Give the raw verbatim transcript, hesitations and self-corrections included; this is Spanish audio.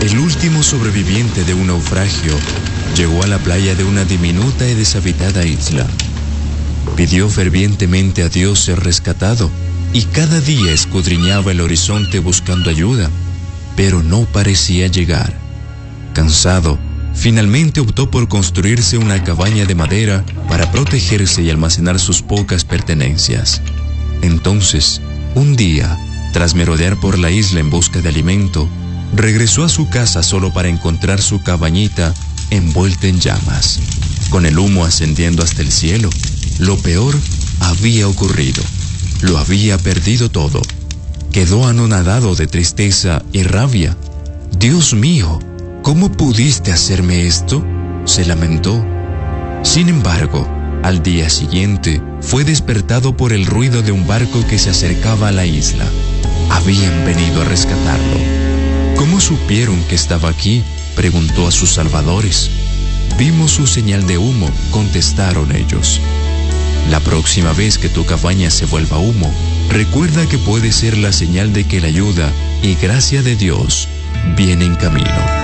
El último sobreviviente de un naufragio llegó a la playa de una diminuta y deshabitada isla. Pidió fervientemente a Dios ser rescatado y cada día escudriñaba el horizonte buscando ayuda, pero no parecía llegar. Cansado, finalmente optó por construirse una cabaña de madera para protegerse y almacenar sus pocas pertenencias. Entonces, un día, tras merodear por la isla en busca de alimento, regresó a su casa solo para encontrar su cabañita envuelta en llamas, con el humo ascendiendo hasta el cielo. Lo peor había ocurrido. Lo había perdido todo. Quedó anonadado de tristeza y rabia. «Dios mío, ¿cómo pudiste hacerme esto?», se lamentó. Sin embargo, al día siguiente, fue despertado por el ruido de un barco que se acercaba a la isla. Habían venido a rescatarlo. «¿Cómo supieron que estaba aquí?», preguntó a sus salvadores. «Vimos su señal de humo», contestaron ellos. La próxima vez que tu cabaña se vuelva humo, recuerda que puede ser la señal de que la ayuda y gracia de Dios viene en camino.